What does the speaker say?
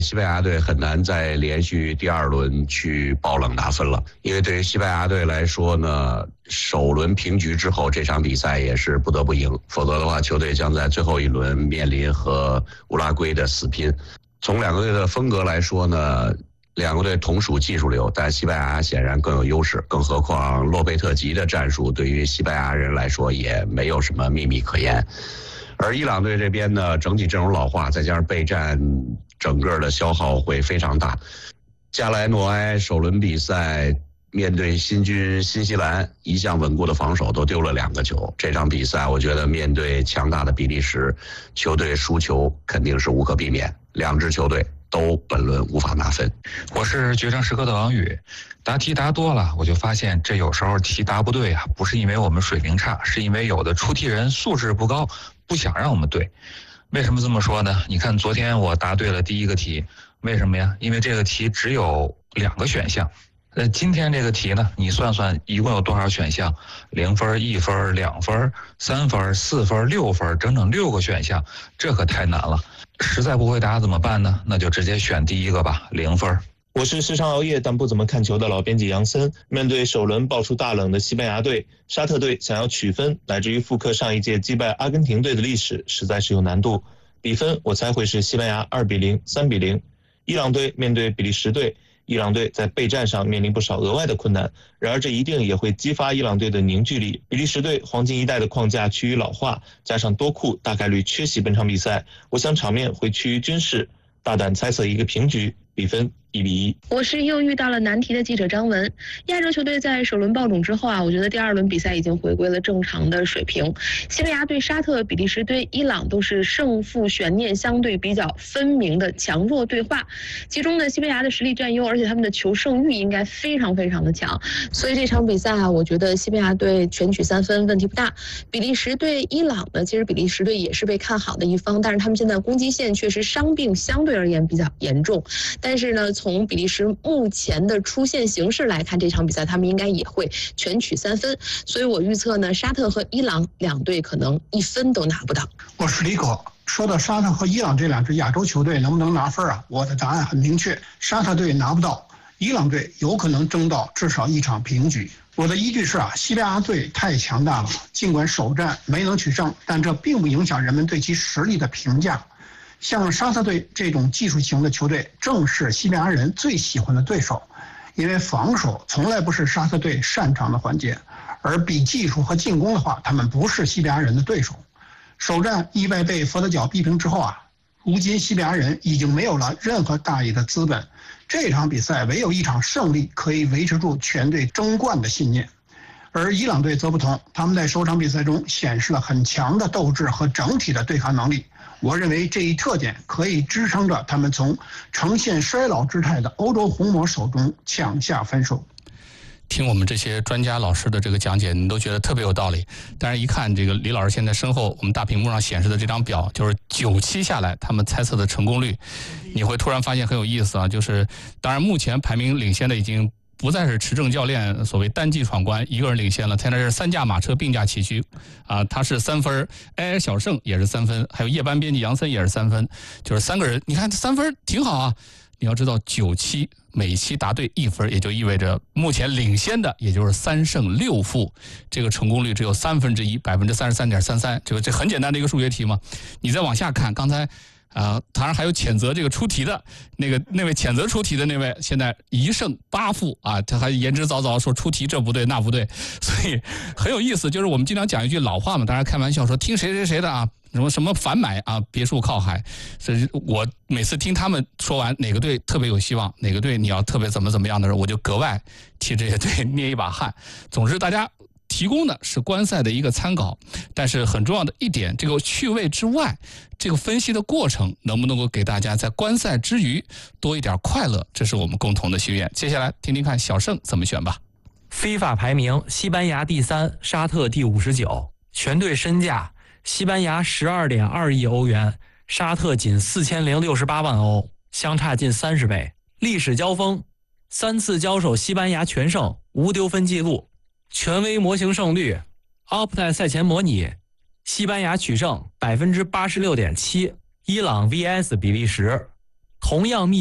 西班牙队很难再连续第2轮去爆冷拿分了，因为对于西班牙队来说呢，首轮平局之后这场比赛也是不得不赢，否则的话球队将在最后一轮面临和乌拉圭的死拼。从两个队的风格来说呢，两个队同属技术流，但西班牙显然更有优势，更何况洛佩特吉的战术对于西班牙人来说也没有什么秘密可言。而伊朗队这边呢，整体阵容老化，再加上备战，整个的消耗会非常大。加莱诺埃首轮比赛面对新军新西兰，一向稳固的防守都丢了2个球。这场比赛我觉得面对强大的比利时，球队输球肯定是无可避免，两支球队都本轮无法拿分。 我是决胜时刻的王宇，答题答多了，我就发现这有时候题答不对啊，不是因为我们水平差，是因为有的出题人素质不高，不想让我们对。为什么这么说呢？你看昨天我答对了第1个题，为什么呀？因为这个题只有2个选项。今天这个题呢，你算算一共有多少选项？0分、1分、2分、3分、4分、6分，整整6个选项，这可太难了。实在不会答怎么办呢？那就直接选第1个吧，0分。 我是时常熬夜但不怎么看球的老编辑杨森。面对首轮爆出大冷的西班牙队，沙特队想要取分乃至于复刻上一届击败阿根廷队的历史，实在是有难度。比分我猜会是西班牙2-0、3-0。伊朗队面对比利时队，伊朗队在备战上面临不少额外的困难，然而这一定也会激发伊朗队的凝聚力。比利时队黄金一代的框架趋于老化，加上多库大概率缺席本场比赛，我想场面会趋于均势，大胆猜测一个平局，比分1-1。 我是又遇到了难题的记者张文。亚洲球队在首轮爆种之后啊，我觉得第2轮比赛已经回归了正常的水平。西班牙对沙特、比利时对伊朗都是胜负悬念相对比较分明的强弱对话，其中呢西班牙的实力占优，而且他们的求胜欲应该非常非常的强，所以这场比赛啊，我觉得西班牙队全取3分问题不大。比利时对伊朗呢，其实比利时队也是被看好的一方，但是他们现在攻击线确实伤病相对而言比较严重，但是呢从比利时目前的出线形势来看，这场比赛他们应该也会全取3分，所以我预测呢，沙特和伊朗两队可能1分都拿不到。 我是李可。说到沙特和伊朗这2支亚洲球队能不能拿分啊？我的答案很明确，沙特队拿不到，伊朗队有可能争到至少1场平局。我的依据是西班牙队太强大了，尽管首战没能取胜，但这并不影响人们对其实力的评价。像沙特队这种技术型的球队，正是西班牙人最喜欢的对手，因为防守从来不是沙特队擅长的环节，而比技术和进攻的话，他们不是西班牙人的对手。首战意外被佛得角逼平之后如今西班牙人已经没有了任何大意的资本，这场比赛唯有1场胜利可以维持住全队争冠的信念。而伊朗队则不同，他们在首场比赛中显示了很强的斗志和整体的对抗能力。我认为这一特点可以支撑着他们从呈现衰老姿态的欧洲红魔手中抢下分数。 听我们这些专家老师的这个讲解，你都觉得特别有道理。但是一看这个李老师现在身后我们大屏幕上显示的这张表，就是9期下来他们猜测的成功率，你会突然发现很有意思啊。就是当然目前排名领先的已经不再是持正教练所谓单骑闯关一个人领先了，现在是3驾马车并驾齐驱他是3分，埃尔小胜也是3分，还有夜班编辑杨森也是3分，就是3个人，你看3分挺好啊。你要知道9期每期答对1分，也就意味着目前领先的也就是3胜6负，这个成功率只有1/3， 33.33%，这很简单的一个数学题嘛。你再往下看，刚才当然还有谴责这个出题的那位谴责出题的那位，现在1胜8负他还言之凿凿说出题这不对那不对，所以很有意思。就是我们经常讲一句老话嘛，当然开玩笑说听谁谁谁的什么反买别墅靠海，所以我每次听他们说完哪个队特别有希望，哪个队你要特别怎么样的时候，我就格外替这些队捏一把汗。总之大家提供的是观赛的一个参考，但是很重要的一点，这个趣味之外，这个分析的过程能不能够给大家在观赛之余多一点快乐，这是我们共同的心愿。接下来听听看小盛怎么选吧。 FIFA排名，西班牙第3，沙特第59，全队身价西班牙12.2亿欧元，沙特仅4068万欧，相差近30倍。历史交锋3次交手，西班牙全胜，无丢分记录。权威模型胜率 Opta 赛前模拟，西班牙取胜 86.7%， 伊朗 vs 比利时， 同样密